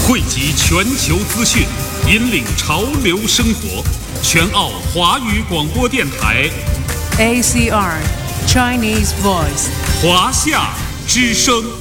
汇集全球资讯，引领潮流生活。全澳华语广播电台 ACR Chinese Voice 华夏之声。